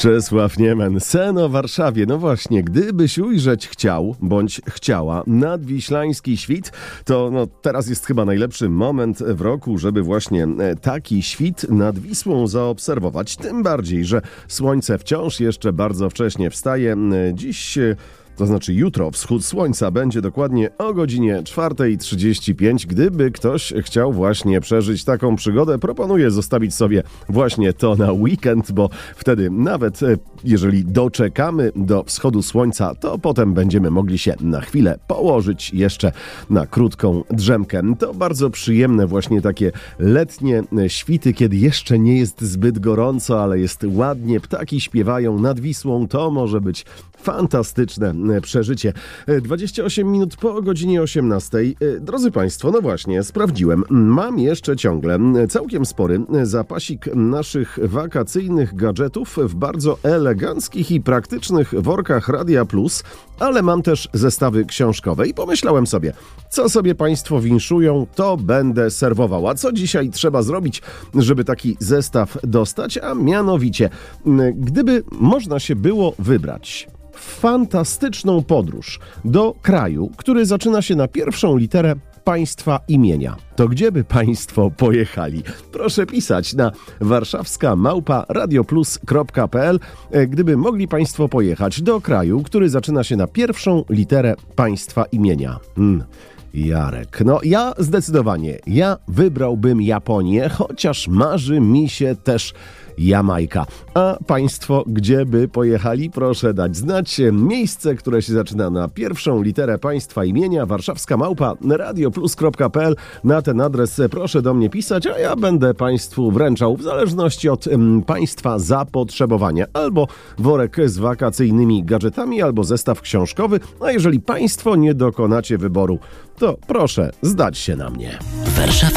Czesław Niemen, Sen o Warszawie. No właśnie, gdybyś ujrzeć chciał, bądź chciała nadwiślański świt, to teraz jest chyba najlepszy moment w roku, żeby właśnie taki świt nad Wisłą zaobserwować. Tym bardziej, że słońce wciąż jeszcze bardzo wcześnie wstaje. Dziś... To znaczy jutro wschód słońca będzie dokładnie o godzinie 4:35. Gdyby ktoś chciał właśnie przeżyć taką przygodę, proponuję zostawić sobie właśnie to na weekend, bo wtedy nawet jeżeli doczekamy do wschodu słońca, to potem będziemy mogli się na chwilę położyć jeszcze na krótką drzemkę. To bardzo przyjemne właśnie takie letnie świty, kiedy jeszcze nie jest zbyt gorąco, ale jest ładnie, ptaki śpiewają nad Wisłą. To może być fantastyczne przeżycie. 28 minut po godzinie 18. Drodzy Państwo, no właśnie, sprawdziłem. Mam jeszcze ciągle całkiem spory zapasik naszych wakacyjnych gadżetów w bardzo eleganckich i praktycznych workach Radia Plus, ale mam też zestawy książkowe i pomyślałem sobie, co sobie Państwo winszują, to będę serwował. A co dzisiaj trzeba zrobić, żeby taki zestaw dostać? A mianowicie, gdyby można się było wybrać fantastyczną podróż do kraju, który zaczyna się na pierwszą literę państwa imienia, to gdzie by Państwo pojechali? Proszę pisać na warszawska@radioplus.pl, gdyby mogli Państwo pojechać do kraju, który zaczyna się na pierwszą literę państwa imienia. Jarek. Ja zdecydowanie, wybrałbym Japonię, chociaż marzy mi się też Jamajka. A Państwo gdzie by pojechali? Proszę dać znać. Miejsce, które się zaczyna na pierwszą literę państwa imienia, warszawska@radioplus.pl. Na ten adres proszę do mnie pisać, a ja będę Państwu wręczał w zależności od Państwa zapotrzebowania albo worek z wakacyjnymi gadżetami, albo zestaw książkowy. A jeżeli Państwo nie dokonacie wyboru, to proszę zdać się na mnie.